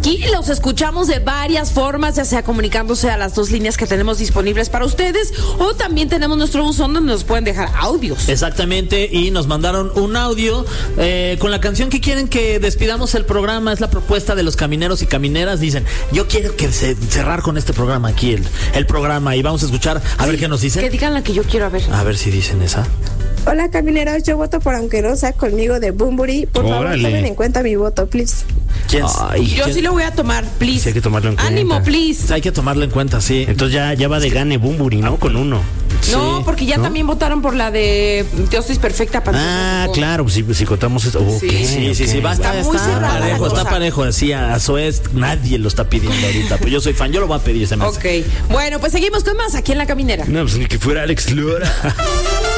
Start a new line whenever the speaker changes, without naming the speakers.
Y los escuchamos de varias formas, ya sea comunicándose a las 2 líneas que tenemos disponibles para ustedes, o también tenemos nuestro buzón donde nos pueden dejar audios.
Exactamente, y nos mandaron un audio con la canción que quieren que despidamos el programa. Es la propuesta de los camineros y camineras. Dicen, yo quiero que cerrar con este programa aquí, el programa, y vamos a escuchar a ver qué nos dicen.
Que digan la que yo quiero, a ver
si dicen esa.
Hola camineros, yo voto por aunque no sea conmigo de Bunbury. Por favor, tomen en cuenta mi voto, please.
Yo sí lo voy a tomar, please.
Sí, hay que tomarlo en cuenta.
Ánimo, please.
Hay que tomarlo en cuenta, sí.
Entonces ya va de gane Bunbury, ¿no? Con 1.
No, porque ya también votaron por la de Teosis Perfecta.
Claro, pues si contamos esto.
Sí. Está parejo. Así a Zoé nadie lo está pidiendo ahorita. Pero yo soy fan, yo lo voy a pedir ese mes.
Ok. Bueno, pues seguimos con más aquí en La Caminera.
No, pues ni que fuera Alex Lora.